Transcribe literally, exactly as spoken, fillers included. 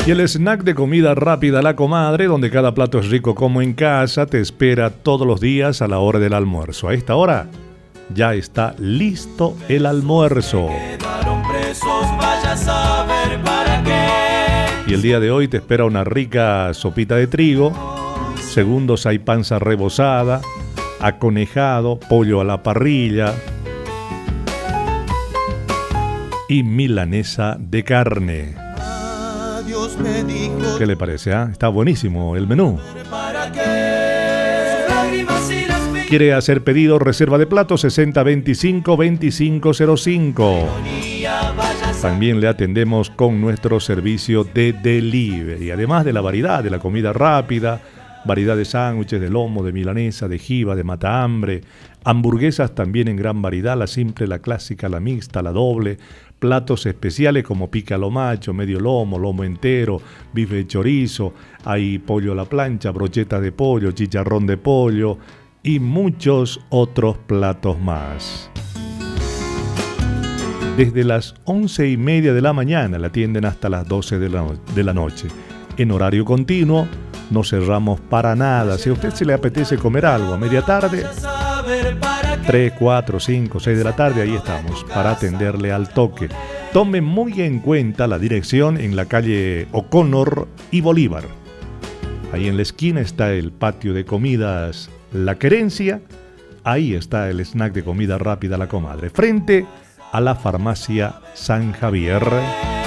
Y el snack de comida rápida La Comadre, donde cada plato es rico como en casa, te espera todos los días a la hora del almuerzo. A esta hora ya está listo el almuerzo. Y el día de hoy te espera una rica sopita de trigo, segundos hay panza rebozada, aconejado, pollo a la parrilla y milanesa de carne. ¿Qué le parece? ¿eh? Está buenísimo el menú. ¿Quiere hacer pedido? Reserva de plato sesenta veinticinco veinticinco cero cinco. También le atendemos con nuestro servicio de delivery. Además de la variedad de la comida rápida, variedad de sándwiches, de lomo, de milanesa, de jiba, de matahambre, hamburguesas también en gran variedad, la simple, la clásica, la mixta, la doble, platos especiales como pica lo macho, medio lomo, lomo entero, bife de chorizo, hay pollo a la plancha, brocheta de pollo, chicharrón de pollo y muchos otros platos más. Desde las once y media de la mañana la atienden hasta las doce de la, no- de la noche. En horario continuo, no cerramos para nada. Si a usted se le apetece comer algo a media tarde, tres, cuatro, cinco, seis de la tarde, ahí estamos para atenderle al toque. Tome muy en cuenta la dirección en la calle O'Connor y Bolívar. Ahí en la esquina está el patio de comidas La Querencia. Ahí está el snack de comida rápida La Comadre, frente a la farmacia San Javier.